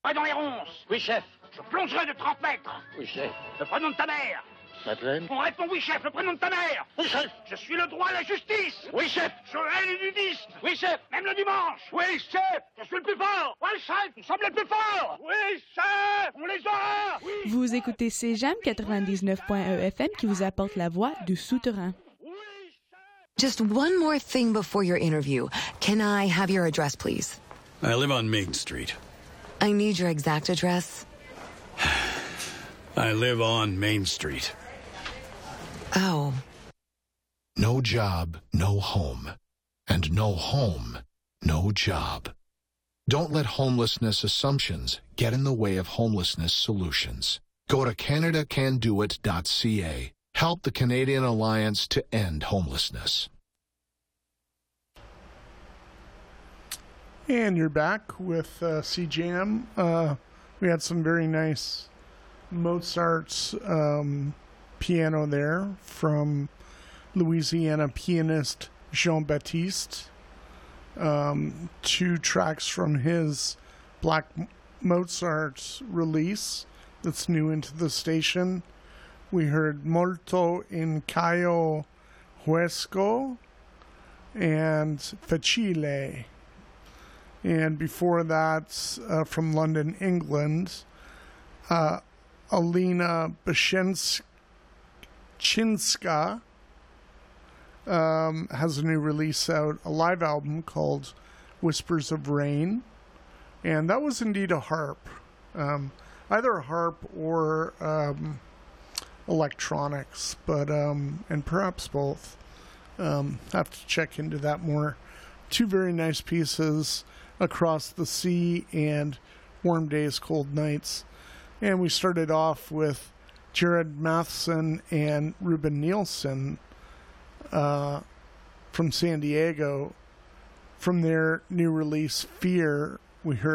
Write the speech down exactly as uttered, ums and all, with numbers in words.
Pas dans les ronces. Oui, chef. Je plongerai de trente mètres. Oui, chef. Le prénom de ta mère. Madeleine. On répond oui, chef. Le prénom de ta mère. Oui, chef. Je suis le droit et la justice. Oui, chef. Je hais les nudistes. Oui, chef. Même le dimanche. Oui, chef. Je suis le plus fort. Oui, chef. Nous sommes les plus forts. Oui, chef. On les aura. Oui. Vous écoutez C J A M quatre-vingt-dix-neuf point un F M qui vous apporte la voix du souterrain. Just one more thing before your interview. Can I have your address, please? I live on Main Street. I need your exact address. I live on Main Street. Oh. No job, no home. And no home, no job. Don't let homelessness assumptions get in the way of homelessness solutions. Go to canada can do it dot c a. Help the Canadian Alliance to end homelessness. And you're back with uh, C J A M. Uh, we had some very nice Mozart's um, piano there from Louisiana pianist Jean-Baptiste. Um, two tracks from his Black Mozart release that's new into the station. We heard Molto in Caio Huesco and Facile. And before that, uh, from London, England, uh, Alina Bashenskinska um, has a new release out, a live album called Whispers of Rain. And that was indeed a harp. Um, either a harp or um, electronics, but um, and perhaps both. Um, have to check into that more. Two very nice pieces, Across the Sea and Warm Days, Cold Nights. And we started off with Jared Matheson and Ruben Nielsen uh, from San Diego. From their new release, Fear, we heard